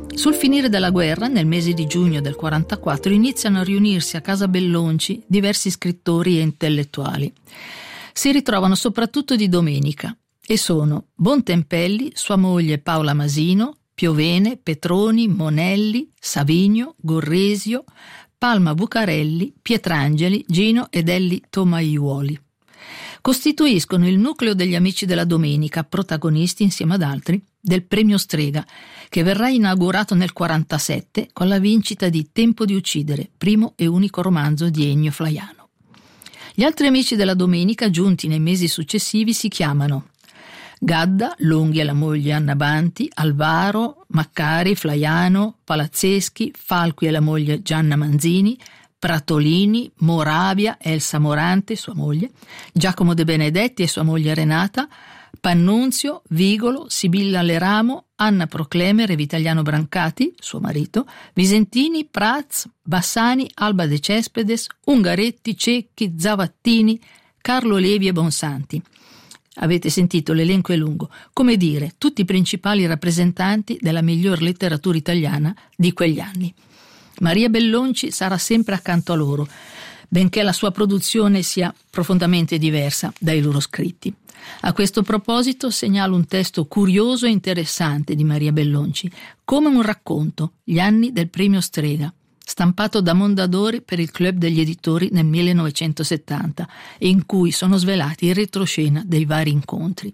Sul finire della guerra, nel mese di giugno del 44, iniziano a riunirsi a casa Bellonci diversi scrittori e intellettuali. Si ritrovano soprattutto di domenica e sono Bontempelli, sua moglie Paola Masino, Piovene, Petroni, Monelli, Savigno, Gorresio, Palma Bucarelli, Pietrangeli, Gino ed Elli Tomaiuoli. Costituiscono il nucleo degli Amici della Domenica, protagonisti insieme ad altri del Premio Strega, che verrà inaugurato nel 1947 con la vincita di Tempo di uccidere, primo e unico romanzo di Ennio Flaiano. Gli altri Amici della Domenica, giunti nei mesi successivi, si chiamano Gadda, Longhi e la moglie Anna Banti, Alvaro, Maccari, Flaiano, Palazzeschi, Falqui e la moglie Gianna Manzini, Pratolini, Moravia, Elsa Morante, sua moglie, Giacomo De Benedetti e sua moglie Renata, Pannunzio, Vigolo, Sibilla Leramo, Anna Proclemer e Vitaliano Brancati, suo marito, Visentini, Prats, Bassani, Alba De Cespedes, Ungaretti, Cecchi, Zavattini, Carlo Levi e Bonsanti. Avete sentito, l'elenco è lungo, come dire, tutti i principali rappresentanti della miglior letteratura italiana di quegli anni. Maria Bellonci sarà sempre accanto a loro, benché la sua produzione sia profondamente diversa dai loro scritti. A questo proposito segnalo un testo curioso e interessante di Maria Bellonci, come un racconto, Gli anni del Premio Strega, stampato da Mondadori per il Club degli Editori nel 1970 e in cui sono svelati in retroscena dei vari incontri.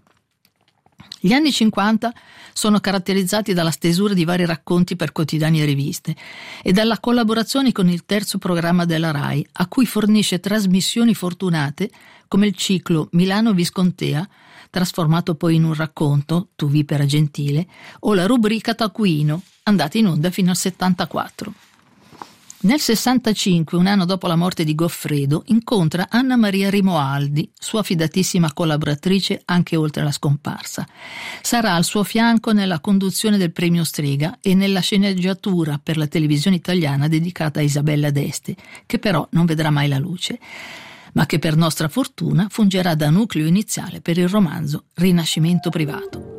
Gli anni 50 sono caratterizzati dalla stesura di vari racconti per quotidiani e riviste e dalla collaborazione con il terzo programma della RAI, a cui fornisce trasmissioni fortunate come il ciclo Milano Viscontea, trasformato poi in un racconto, Tu vipera gentile, o la rubrica Taccuino, andata in onda fino al 74. Nel 65, un anno dopo la morte di Goffredo, incontra Anna Maria Rimoaldi, sua fidatissima collaboratrice anche oltre la scomparsa. Sarà al suo fianco nella conduzione del Premio Strega e nella sceneggiatura per la televisione italiana dedicata a Isabella d'Este, che però non vedrà mai la luce, ma che per nostra fortuna fungerà da nucleo iniziale per il romanzo Rinascimento privato.